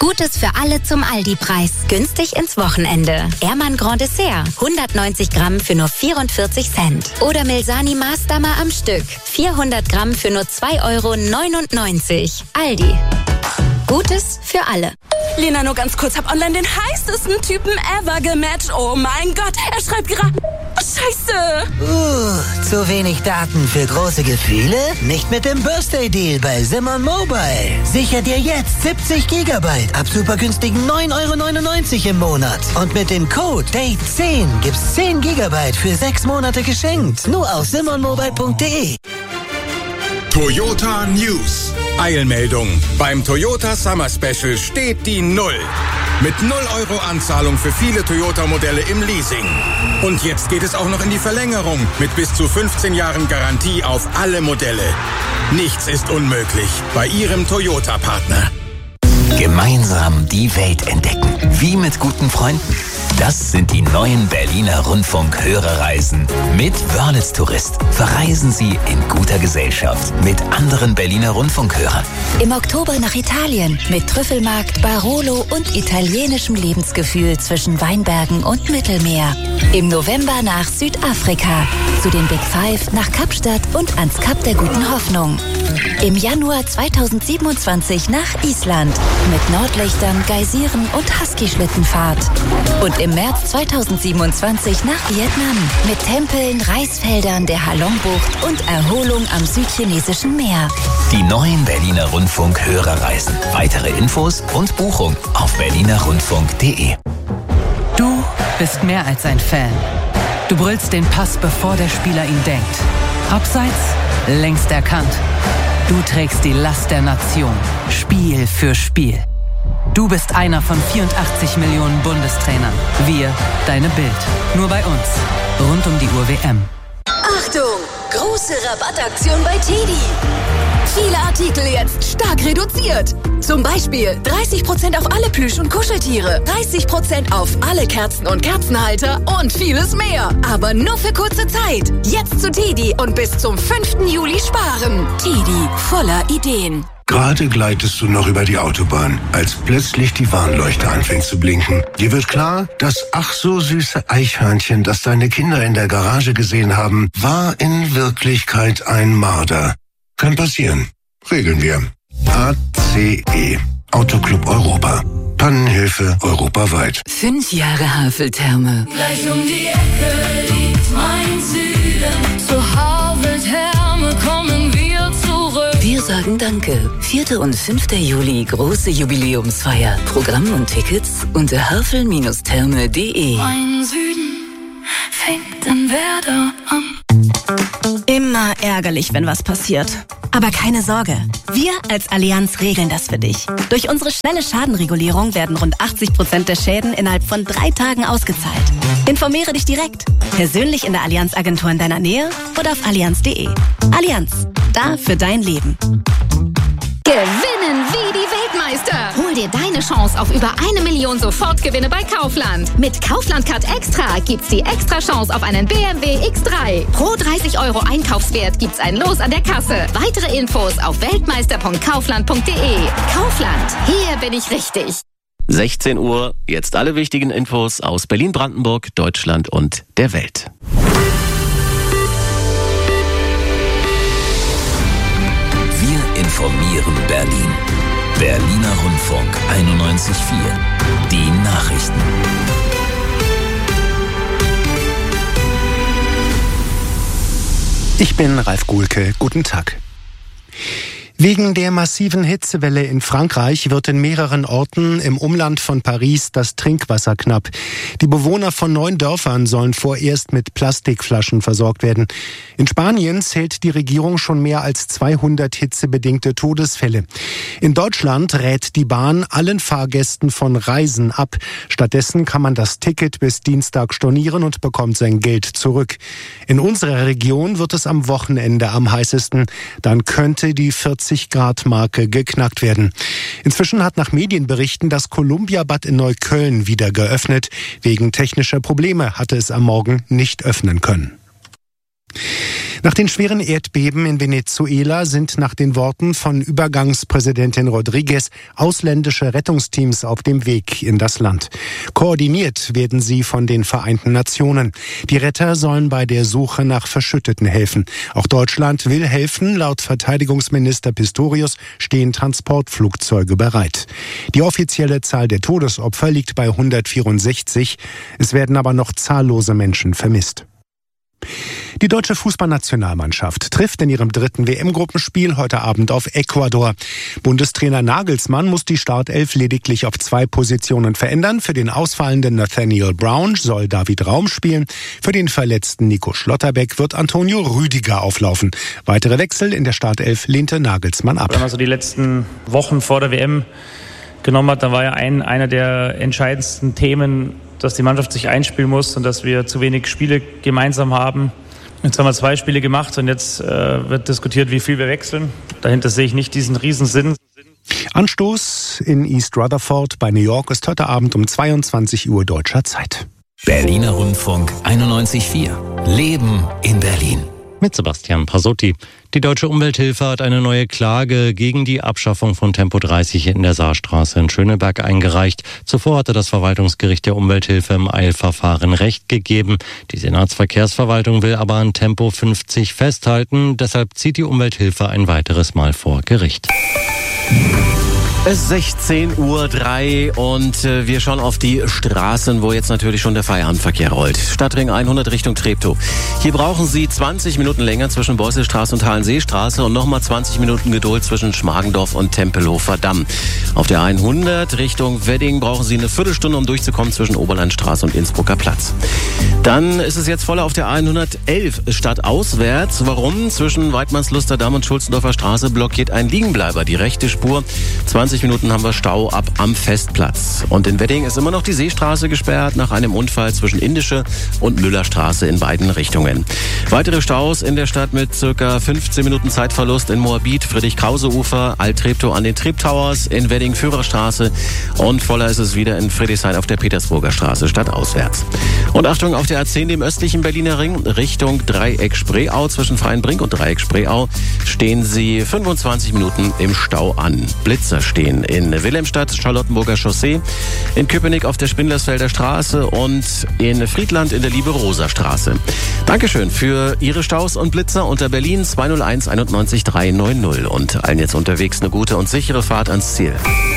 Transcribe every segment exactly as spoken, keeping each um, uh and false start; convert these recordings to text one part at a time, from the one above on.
Gutes für alle zum Aldi-Preis. Günstig ins Wochenende. Ehrmann Grand Dessert. hundertneunzig Gramm für nur vierundvierzig Cent. Oder Milsani Maßdammer am Stück. vierhundert Gramm für nur zwei Euro neunundneunzig. Aldi. Gutes für alle. Lena, nur ganz kurz, hab online den heißesten Typen ever gematcht. Oh mein Gott, er schreibt gerade... Oh, Scheiße! Uh, zu wenig Daten für große Gefühle? Nicht mit dem Birthday Deal bei Simon Mobile. Sicher dir jetzt siebzig Gigabyte ab super günstigen neun Euro neunundneunzig im Monat. Und mit dem Code Date zehn gibt's zehn Gigabyte für sechs Monate geschenkt. Nur auf simon mobile punkt de. Toyota News. Eilmeldung. Beim Toyota Summer Special steht die Null. Mit null Euro Anzahlung für viele Toyota-Modelle im Leasing. Und jetzt geht es auch noch in die Verlängerung mit bis zu fünfzehn Jahren Garantie auf alle Modelle. Nichts ist unmöglich bei Ihrem Toyota-Partner. Gemeinsam die Welt entdecken. Wie mit guten Freunden. Das sind die neuen Berliner Rundfunk-Hörerreisen. Mit Wörlitz Tourist verreisen Sie in guter Gesellschaft mit anderen Berliner Rundfunkhörern. Im Oktober nach Italien mit Trüffelmarkt, Barolo und italienischem Lebensgefühl zwischen Weinbergen und Mittelmeer. Im November nach Südafrika, zu den Big Five nach Kapstadt und ans Kap der Guten Hoffnung. Im Januar zweitausendsiebenundzwanzig nach Island mit Nordlichtern, Geysiren und Husky-Schlittenfahrt. Und im März zweitausendsiebenundzwanzig nach Vietnam mit Tempeln, Reisfeldern, der Halongbucht und Erholung am südchinesischen Meer. Die neuen Berliner Rundfunk-Hörerreisen. Weitere Infos und Buchung auf berliner rundfunk punkt de. Du bist mehr als ein Fan. Du brüllst den Pass, bevor der Spieler ihn denkt. Abseits, längst erkannt. Du trägst die Last der Nation, Spiel für Spiel. Du bist einer von vierundachtzig Millionen Bundestrainern. Wir, deine Bild. Nur bei uns. Rund um die Uhr W M. Achtung! Große Rabattaktion bei Teddy. Viele Artikel jetzt stark reduziert. Zum Beispiel dreißig Prozent auf alle Plüsch- und Kuscheltiere, dreißig Prozent auf alle Kerzen und Kerzenhalter und vieles mehr. Aber nur für kurze Zeit. Jetzt zu Teddy und bis zum fünften Juli sparen. Teddy, voller Ideen. Gerade gleitest du noch über die Autobahn, als plötzlich die Warnleuchte anfängt zu blinken. Dir wird klar, das ach so süße Eichhörnchen, das deine Kinder in der Garage gesehen haben, war in Wirklichkeit ein Marder. Kann passieren. Regeln wir. A C E. Autoclub Europa. Pannenhilfe europaweit. Fünf Jahre Haveltherme. Gleich um die Ecke liegt mein Süden. Zur Haveltherme kommen wir zurück. Wir sagen Danke. vierter und fünfter Juli, große Jubiläumsfeier. Programm und Tickets unter havel Bindestrich therme punkt de. Mein Süden fängt in Werder an. Immer ärgerlich, wenn was passiert. Aber keine Sorge, wir als Allianz regeln das für dich. Durch unsere schnelle Schadenregulierung werden rund achtzig Prozent der Schäden innerhalb von drei Tagen ausgezahlt. Informiere dich direkt, persönlich in der Allianz-Agentur in deiner Nähe oder auf allianz punkt de. Allianz, da für dein Leben. Gewinnen wie die Weltmeister. Hol dir deine Chance auf über eine Million Sofortgewinne bei Kaufland. Mit Kaufland Card Extra gibt's die extra Chance auf einen B M W X drei. Pro dreißig Euro Einkaufswert gibt's ein Los an der Kasse. Weitere Infos auf weltmeister punkt kaufland punkt de. Kaufland, hier bin ich richtig. sechzehn Uhr, jetzt alle wichtigen Infos aus Berlin, Brandenburg, Deutschland und der Welt. Wir informieren Berlin. Berliner Rundfunk einundneunzig Komma vier. Die Nachrichten. Ich bin Ralf Guhlke. Guten Tag. Wegen der massiven Hitzewelle in Frankreich wird in mehreren Orten im Umland von Paris das Trinkwasser knapp. Die Bewohner von neun Dörfern sollen vorerst mit Plastikflaschen versorgt werden. In Spanien zählt die Regierung schon mehr als zweihundert hitzebedingte Todesfälle. In Deutschland rät die Bahn allen Fahrgästen von Reisen ab. Stattdessen kann man das Ticket bis Dienstag stornieren und bekommt sein Geld zurück. In unserer Region wird es am Wochenende am heißesten. Dann könnte die vierzig Grad Marke geknackt werden. Inzwischen hat nach Medienberichten das Columbiabad in Neukölln wieder geöffnet. Wegen technischer Probleme hatte es am Morgen nicht öffnen können. Nach den schweren Erdbeben in Venezuela sind nach den Worten von Übergangspräsidentin Rodriguez ausländische Rettungsteams auf dem Weg in das Land. Koordiniert werden sie von den Vereinten Nationen. Die Retter sollen bei der Suche nach Verschütteten helfen. Auch Deutschland will helfen. Laut Verteidigungsminister Pistorius stehen Transportflugzeuge bereit. Die offizielle Zahl der Todesopfer liegt bei hundertvierundsechzig. Es werden aber noch zahllose Menschen vermisst. Die deutsche Fußballnationalmannschaft trifft in ihrem dritten W M-Gruppenspiel heute Abend auf Ecuador. Bundestrainer Nagelsmann muss die Startelf lediglich auf zwei Positionen verändern. Für den ausfallenden Nathaniel Brown soll David Raum spielen. Für den verletzten Nico Schlotterbeck wird Antonio Rüdiger auflaufen. Weitere Wechsel in der Startelf lehnte Nagelsmann ab. Wenn man so die letzten Wochen vor der W M genommen hat, dann war ja ein, einer der entscheidendsten Themen, dass die Mannschaft sich einspielen muss und dass wir zu wenig Spiele gemeinsam haben. Jetzt haben wir zwei Spiele gemacht und jetzt äh, wird diskutiert, wie viel wir wechseln. Dahinter sehe ich nicht diesen Riesensinn. Anstoß in East Rutherford bei New York ist heute Abend um zweiundzwanzig Uhr deutscher Zeit. Berliner Rundfunk einundneunzig Komma vier. Leben in Berlin. Mit Sebastian Pasotti. Die Deutsche Umwelthilfe hat eine neue Klage gegen die Abschaffung von Tempo dreißig in der Saarstraße in Schöneberg eingereicht. Zuvor hatte das Verwaltungsgericht der Umwelthilfe im Eilverfahren Recht gegeben. Die Senatsverkehrsverwaltung will aber an Tempo fünfzig festhalten. Deshalb zieht die Umwelthilfe ein weiteres Mal vor Gericht. Es ist sechzehn Uhr drei und äh, wir schauen auf die Straßen, wo jetzt natürlich schon der Feierabendverkehr rollt. Stadtring hundert Richtung Treptow. Hier brauchen Sie zwanzig Minuten länger zwischen Beuselstraße und Hallenseestraße und nochmal zwanzig Minuten Geduld zwischen Schmargendorf und Tempelhofer Damm. Auf der hundert Richtung Wedding brauchen Sie eine Viertelstunde, um durchzukommen zwischen Oberlandstraße und Innsbrucker Platz. Dann ist es jetzt voller auf der hundertelf stadtauswärts. Warum? Zwischen Weidmannsluster Damm und Schulzendorfer Straße blockiert ein Liegenbleiber die rechte Spur. zwanzig Minuten haben wir Stau ab am Festplatz. Und in Wedding ist immer noch die Seestraße gesperrt nach einem Unfall zwischen Indische und Müllerstraße in beiden Richtungen. Weitere Staus in der Stadt mit circa fünfzehn Minuten Zeitverlust in Moabit, Friedrich-Krause-Ufer, Alt-Treptow an den Treptowers, in Wedding Führerstraße und voller ist es wieder in Friedrichshain auf der Petersburger Straße stadtauswärts. Und Achtung, auf der A zehn, dem östlichen Berliner Ring, Richtung Dreieck-Spreeau, zwischen Freienbrink und Dreieck-Spreeau stehen Sie fünfundzwanzig Minuten im Stau an. Blitzer stehen in Wilhelmstadt, Charlottenburger Chaussee, in Köpenick auf der Spindlersfelder Straße und in Friedland in der Liebe-Rosa-Straße. Dankeschön für Ihre Staus und Blitzer unter Berlin zwei null eins einundneunzig drei neun null und allen jetzt unterwegs eine gute und sichere Fahrt ans Ziel.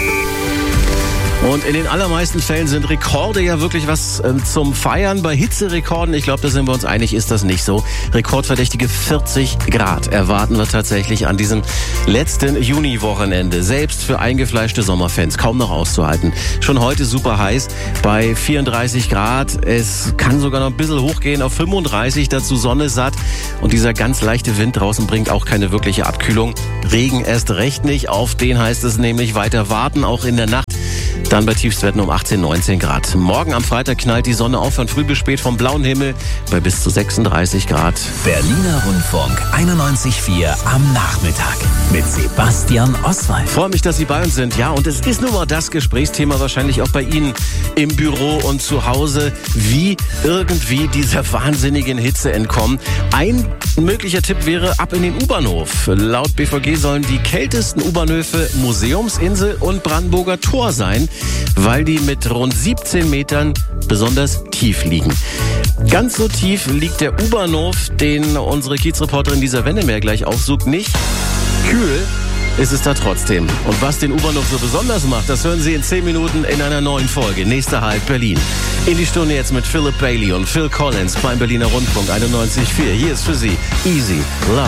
Und in den allermeisten Fällen sind Rekorde ja wirklich was äh, zum Feiern. Bei Hitzerekorden, ich glaube, da sind wir uns einig, ist das nicht so. Rekordverdächtige vierzig Grad erwarten wir tatsächlich an diesem letzten Juni-Wochenende. Selbst für eingefleischte Sommerfans kaum noch auszuhalten. Schon heute super heiß bei vierunddreißig Grad. Es kann sogar noch ein bisschen hochgehen auf fünfunddreißig, dazu Sonne satt. Und dieser ganz leichte Wind draußen bringt auch keine wirkliche Abkühlung. Regen erst recht nicht, auf den heißt es nämlich weiter warten, auch in der Nacht. Dann bei Tiefstwerten um achtzehn, neunzehn Grad. Morgen am Freitag knallt die Sonne auf, von früh bis spät vom blauen Himmel bei bis zu sechsunddreißig Grad. Berliner Rundfunk einundneunzig Komma vier am Nachmittag mit Sebastian Oswald. Ich freue mich, dass Sie bei uns sind. Ja, und es ist nun mal das Gesprächsthema wahrscheinlich auch bei Ihnen im Büro und zu Hause, wie irgendwie dieser wahnsinnigen Hitze entkommen. Ein möglicher Tipp wäre ab in den U-Bahnhof. Laut B V G sollen die kältesten U-Bahnhöfe Museumsinsel und Brandenburger Tor sein, weil die mit rund siebzehn Metern besonders tief liegen. Ganz so tief liegt der U-Bahnhof, den unsere Kiezreporterin Lisa Wennemeyer gleich aufsucht, nicht. Kühl ist es da trotzdem. Und was den U-Bahnhof so besonders macht, das hören Sie in zehn Minuten in einer neuen Folge. Nächster Halt Berlin. In die Stunde jetzt mit Philip Bailey und Phil Collins beim Berliner Rundfunk einundneunzig Komma vier. Hier ist für Sie Easy Love.